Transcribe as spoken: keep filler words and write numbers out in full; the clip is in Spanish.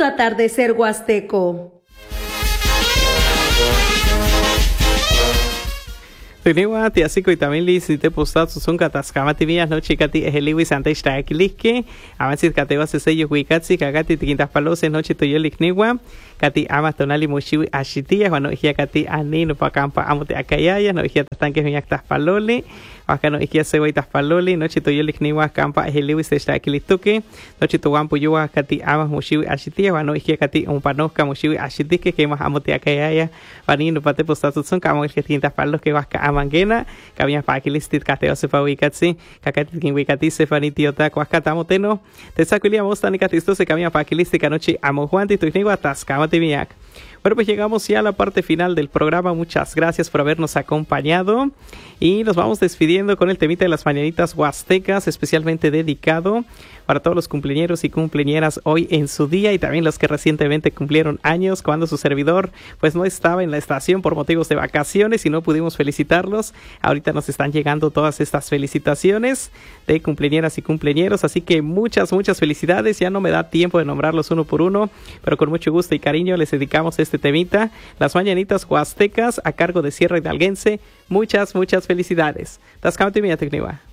Lindo atardecer huasteco. Tuniwa ti asiko itamili site postat son katascama tivias no chicati eheliwi santa istakiliske avancis kateva seseyo huikatsi kagati tiquintas palose noche toyolikniwa kati amas tonali mushiwi ashitia cuando hia kati anino pa campa amote akayaya no hia tanques miaktas paloli acá no hia sewaitas paloli noche toyolikniwa campa eheliwi stakilituke noche togampo yuwa kati amas mushiwi ashitia cuando hia kati un panoska mushiwi ashitike que más amote akayaya vanino pate postat son kamo el tiquintas palos que vas amangena kabia pakilistit kateo sepa wikatsi kakati kin wikati sefani tiota kwaskatamoteno tesakulia mostani katisto se kabia pakilisti kanochi amo juanti tuigniwa taskamati miak. Bueno, pues llegamos ya a la parte final del programa. Muchas gracias por habernos acompañado y nos vamos despidiendo con el temita de las mañanitas huastecas, especialmente dedicado para todos los cumpleañeros y cumpleañeras hoy en su día y también los que recientemente cumplieron años cuando su servidor pues no estaba en la estación por motivos de vacaciones y no pudimos felicitarlos. Ahorita nos están llegando todas estas felicitaciones de cumpleañeras y cumpleañeros, así que muchas, muchas felicidades. Ya no me da tiempo de nombrarlos uno por uno, pero con mucho gusto y cariño les dedicamos este temita, las mañanitas huastecas a cargo de Sierra Hidalguense. Muchas, muchas felicidades. Tascamati Mia Tecniwa.